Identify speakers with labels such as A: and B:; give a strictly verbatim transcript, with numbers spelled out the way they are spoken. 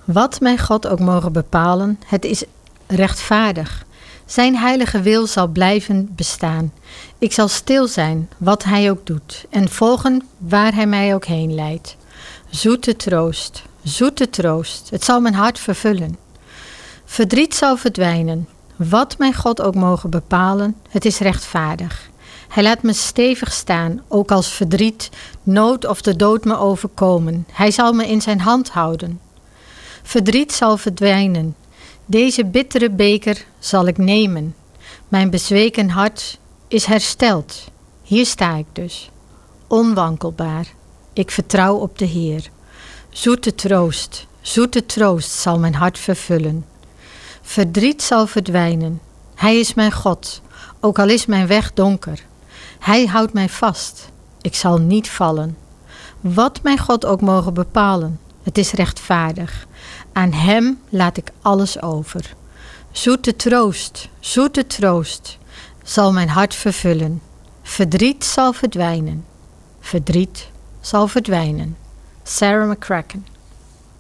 A: Wat mijn God ook mogen bepalen, het is rechtvaardig. Zijn heilige wil zal blijven bestaan. Ik zal stil zijn, wat hij ook doet, en volgen waar hij mij ook heen leidt. Zoete troost, zoete troost, het zal mijn hart vervullen. Verdriet zal verdwijnen. Wat mijn God ook mogen bepalen, het is rechtvaardig. Hij laat me stevig staan, ook als verdriet, nood of de dood me overkomen. Hij zal me in zijn hand houden. Verdriet zal verdwijnen. Deze bittere beker zal ik nemen. Mijn bezweken hart is hersteld. Hier sta ik dus, onwankelbaar. Ik vertrouw op de Heer. Zoete troost, zoete troost zal mijn hart vervullen. Verdriet zal verdwijnen. Hij is mijn God, ook al is mijn weg donker. Hij houdt mij vast. Ik zal niet vallen. Wat mijn God ook mogen bepalen, het is rechtvaardig. Aan hem laat ik alles over. Zoete troost, zoete troost zal mijn hart vervullen. Verdriet zal verdwijnen. Verdriet zal verdwijnen. Sarah McCracken.